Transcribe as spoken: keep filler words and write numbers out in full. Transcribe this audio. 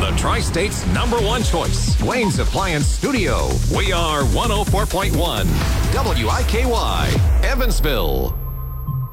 The Tri-State's number one choice. Wayne's Appliance Studio. We are one oh four point one. W I K Y, Evansville.